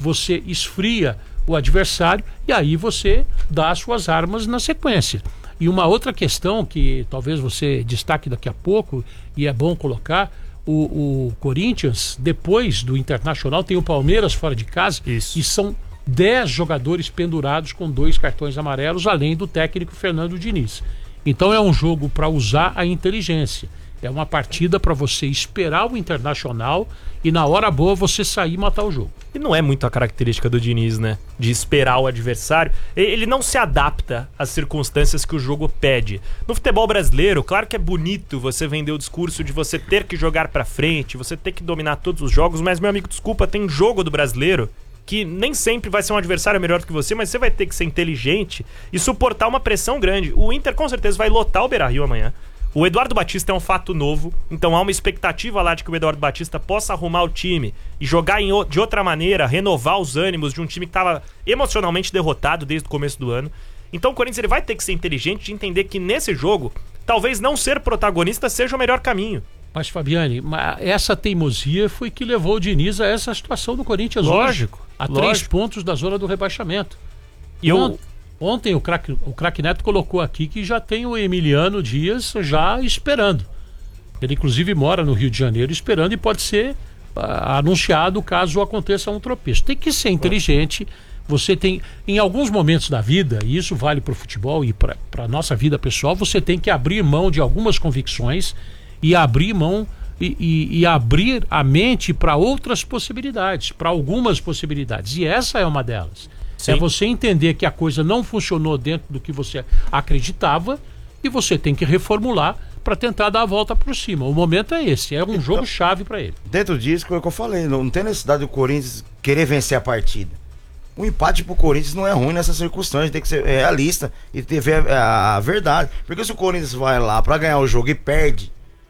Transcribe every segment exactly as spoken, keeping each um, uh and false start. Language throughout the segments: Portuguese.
você esfria o adversário e aí você dá as suas armas na sequência. E uma outra questão que talvez você destaque daqui a pouco, e é bom colocar, o, o Corinthians, depois do Internacional, tem o Palmeiras fora de casa. Isso. E são dez jogadores pendurados com dois cartões amarelos, além do técnico Fernando Diniz. Então é um jogo para usar a inteligência. É uma partida para você esperar o Internacional e na hora boa você sair e matar o jogo. E não é muito a característica do Diniz, né? De esperar o adversário. Ele não se adapta às circunstâncias que o jogo pede. No futebol brasileiro, claro que é bonito você vender o discurso de você ter que jogar pra frente, você ter que dominar todos os jogos, mas, meu amigo, desculpa, tem jogo do brasileiro que nem sempre vai ser um adversário melhor do que você, mas você vai ter que ser inteligente e suportar uma pressão grande. O Inter com certeza vai lotar o Beira-Rio amanhã. O Eduardo Batista é um fato novo, então há uma expectativa lá de que o Eduardo Batista possa arrumar o time e jogar em, de outra maneira, renovar os ânimos de um time que estava emocionalmente derrotado desde o começo do ano. Então o Corinthians ele vai ter que ser inteligente de entender que nesse jogo, talvez não ser protagonista seja o melhor caminho. Mas, Fabiane, essa teimosia foi que levou o Diniz a essa situação do Corinthians. Lógico. Hoje, a lógico. três pontos da zona do rebaixamento. E eu... Ontem o craque o craque Neto colocou aqui que já tem o Emiliano Dias já esperando. Ele inclusive mora no Rio de Janeiro esperando e pode ser uh, anunciado caso aconteça um tropeço. Tem que ser inteligente. Você tem, em alguns momentos da vida, e isso vale para o futebol e para a nossa vida pessoal, você tem que abrir mão de algumas convicções e abrir mão e, e, e abrir a mente para outras possibilidades, para algumas possibilidades. E essa é uma delas. Sim. É você entender que a coisa não funcionou dentro do que você acreditava e você tem que reformular para tentar dar a volta por cima. O momento é esse, é um então, jogo chave para ele. Dentro disso, que eu falei, não tem necessidade do Corinthians querer vencer a partida. O empate pro Corinthians não é ruim nessas circunstâncias, tem que ser realista e ter a, a verdade. Porque se o Corinthians vai lá para ganhar o jogo e perde,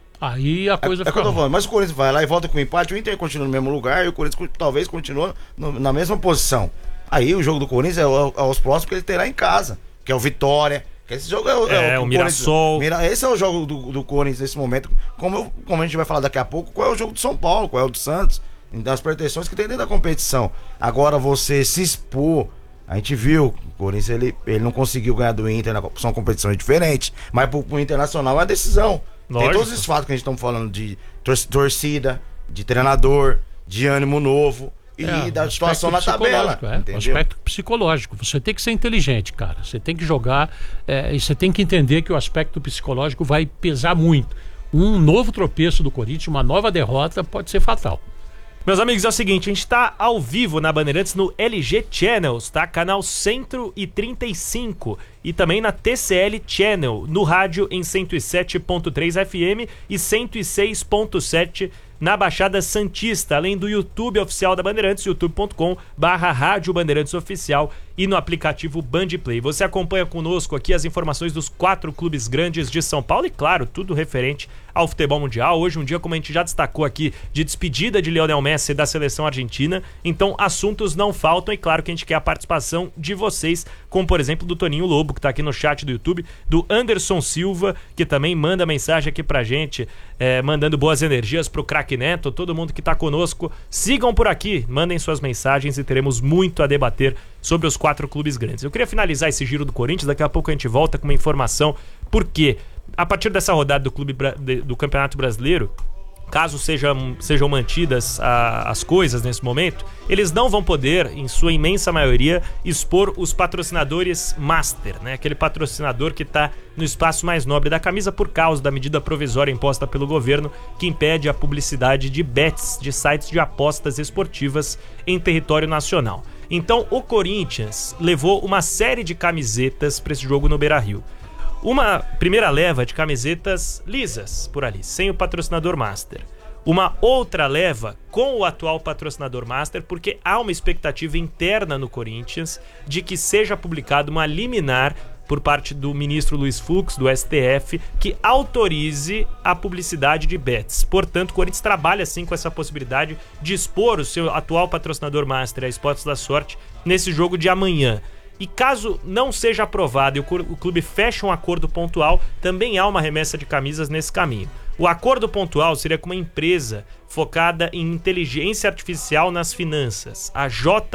aí a coisa é, fica é que eu tô falando, mas o Corinthians vai lá e volta com o empate, o Inter continua no mesmo lugar e o Corinthians talvez continue no, na mesma posição. Aí o jogo do Corinthians é, é os próximos que ele terá em casa, que é o Vitória, que esse jogo é, o, é, é o, o Mirassol. Mira, esse é o jogo do, do Corinthians nesse momento. Como, eu, como a gente vai falar daqui a pouco, qual é o jogo do São Paulo, qual é o do Santos, das pretensões que tem dentro da competição. Agora você se expor, a gente viu, o Corinthians ele, ele não conseguiu ganhar do Inter, na, são competições diferentes, mas pro, pro Internacional é uma decisão. Lógico. Tem todos esses fatos que a gente está falando de tor torcida, de treinador, de ânimo novo. E é, da situação na tabela. É, o aspecto psicológico. Você tem que ser inteligente, cara. Você tem que jogar é, e você tem que entender que o aspecto psicológico vai pesar muito. Um novo tropeço do Corinthians, uma nova derrota pode ser fatal. Meus amigos, é o seguinte, a gente tá ao vivo na Bandeirantes no L G Channels, tá? Canal cento e trinta e cinco. E também na T C L Channel, no rádio em cento e sete ponto três F M e cento e seis ponto sete na Baixada Santista, além do YouTube oficial da Bandeirantes, youtube ponto com barra Rádio Bandeirantes Oficial e no aplicativo Bandplay. Você acompanha conosco aqui as informações dos quatro clubes grandes de São Paulo e, claro, tudo referente ao futebol mundial. Hoje, um dia, como a gente já destacou aqui, de despedida de Lionel Messi da seleção argentina. Então, assuntos não faltam e, claro, que a gente quer a participação de vocês, como, por exemplo, do Toninho Lobo, que tá aqui no chat do YouTube, do Anderson Silva, que também manda mensagem aqui pra gente, é, mandando boas energias pro craque Neto. Todo mundo que tá conosco, sigam por aqui, mandem suas mensagens e teremos muito a debater sobre os quatro clubes grandes. Eu queria finalizar esse giro do Corinthians, daqui a pouco a gente volta com uma informação, porque a partir dessa rodada do, clube, do Campeonato Brasileiro, caso sejam, sejam mantidas a, as coisas nesse momento, eles não vão poder, em sua imensa maioria, expor os patrocinadores master, né? Aquele patrocinador que está no espaço mais nobre da camisa por causa da medida provisória imposta pelo governo que impede a publicidade de bets, de sites de apostas esportivas em território nacional. Então o Corinthians levou uma série de camisetas para esse jogo no Beira-Rio. Uma primeira leva de camisetas lisas por ali, sem o patrocinador master. Uma outra leva com o atual patrocinador master, porque há uma expectativa interna no Corinthians de que seja publicado uma liminar por parte do ministro Luiz Fux, do S T F, que autorize a publicidade de bets. Portanto, o Corinthians trabalha sim com essa possibilidade de expor o seu atual patrocinador master, a Esportes da Sorte, nesse jogo de amanhã. E caso não seja aprovado e o clube feche um acordo pontual, também há uma remessa de camisas nesse caminho. O acordo pontual seria com uma empresa focada em inteligência artificial nas finanças, a J